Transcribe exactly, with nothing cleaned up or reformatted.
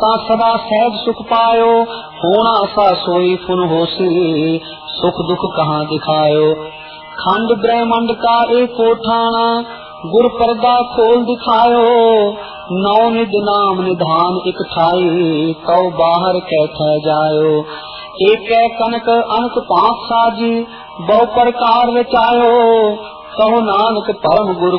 ता सदा सहज सुख पायो। होना सा सोई फुन होसी, सुख दुख कहाँ दिखायो। खंड ब्रह्मंड का एको ठाना, गुर पर्दा खोल दिखायो। नौ निध नाम निधान एक ठाई, कौ बाहर कैथ जायो। एक कनक अनक पांच साजी, बहु प्रकार रचायो। कहो नानक परम गुर